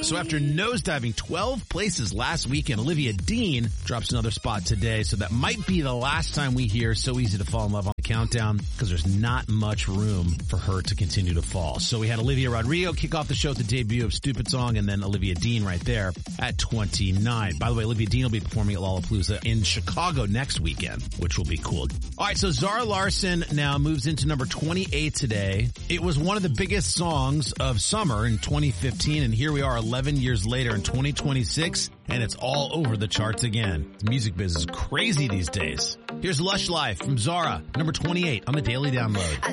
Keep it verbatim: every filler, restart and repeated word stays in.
So after nosediving twelve places last weekend, Olivia Dean drops another spot today. So that might be the last time we hear So Easy to Fall in Love on the countdown, because there's not much room for her to continue to fall. So we had Olivia Rodrigo kick off the show with the debut of Stupid Song, and then Olivia Dean right there at twenty-nine. By the way, Olivia Dean will be performing at Lollapalooza in Chicago next weekend, which will be cool. All right, so Zara Larsson now moves into number twenty-eight today. It was one of the biggest songs of summer in twenty fifteen, and here we are eleven years later in twenty twenty-six, and it's all over the charts again. The music business is crazy these days. Here's Lush Life from Zara, number twenty-eight on the Daily Download.